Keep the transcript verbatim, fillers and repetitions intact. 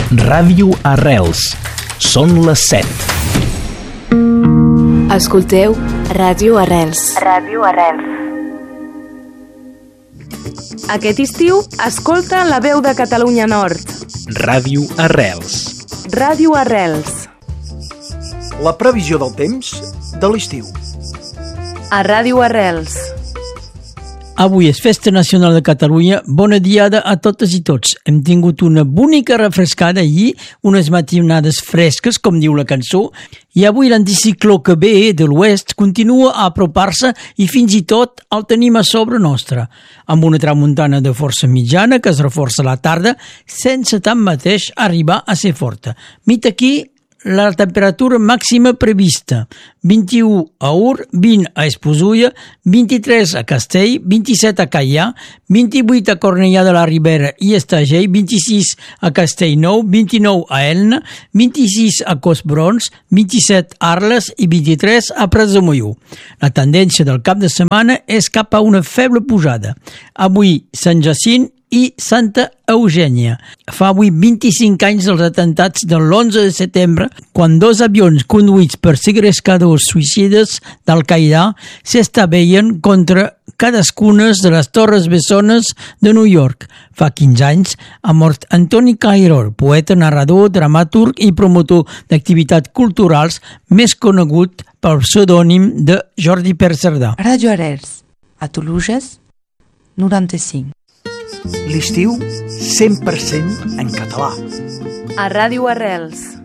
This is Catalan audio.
Ràdio Arrels. Són les set. Escolteu Ràdio Arrels. Ràdio Arrels. Aquest estiu, escolta La Veu de Catalunya Nord. Ràdio Arrels. Ràdio Arrels. La previsió del temps de l'estiu. A Ràdio Arrels. Avui és Festa Nacional de Catalunya. Bona diada a totes i tots. Hem tingut una bonica refrescada ahir, unes matinades fresques, com diu la cançó, i avui l'anticicló que ve de l'oest continua a apropar-se i fins i tot el tenim a sobre nostre, amb una tramuntana de força mitjana que es reforça a la tarda, sense tanmateix arribar a ser forta. Mit aquí la temperatura màxima prevista: vint-i-u a Ur, vint a Esposulla, vint-i-tres a Castell, vint-i-set a Caià, vint-i-vuit a Cornellà de la Ribera i Estagell, vint-i-sis a Castellnou, vint-i-nou a Elna, vint-i-sis a Cosbrons, vint-i-set a Arles i vint-i-tres a Prats de Molló. La tendència del cap de setmana és cap a una feble pujada. Avui Sant Jacint i Santa Eugènia. Fa avui vint-i-cinc anys dels atemptats de l'onze de setembre, quan dos avions conduïts per segrescadors suïcides d'Al-Qaeda s'estaveien contra cadascuna de les torres bessones de New York. Fa quinze anys ha mort Antoni Cairol, poeta, narrador, dramaturg i promotor d'activitats culturals, més conegut pel pseudònim de Jordi Perserdà. Ràdio Arrels, a Toluges, noranta-cinc. L'estiu cent per cent en català. A Ràdio Arrels.